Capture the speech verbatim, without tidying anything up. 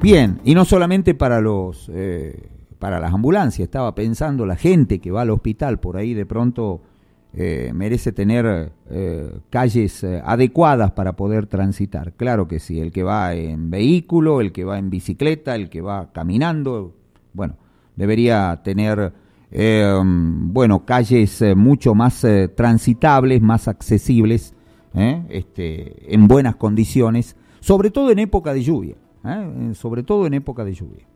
Bien, y no solamente para los eh, para las ambulancias, estaba pensando la gente que va al hospital por ahí de pronto eh, merece tener eh, calles eh, adecuadas para poder transitar. Claro que sí, el que va en vehículo, el que va en bicicleta, el que va caminando, bueno, debería tener eh, bueno, calles eh, mucho más eh, transitables, más accesibles, eh, este, en buenas condiciones, sobre todo en época de lluvia, eh, sobre todo en época de lluvia.